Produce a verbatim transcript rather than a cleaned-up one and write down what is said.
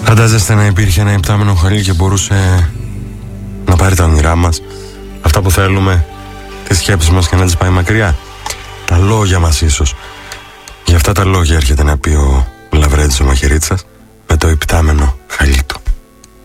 Φαντάζεστε να υπήρχε ένα υπτάμενο χαλί και μπορούσε να πάρει τα όνειρά μας, αυτά που θέλουμε, τις σκέψεις μας και να τις πάει μακριά. Τα λόγια μας ίσως. Για αυτά τα λόγια έρχεται να πει ο Λαβρέντης ο Μαχαιρίτσας με το υπτάμενο χαλί του.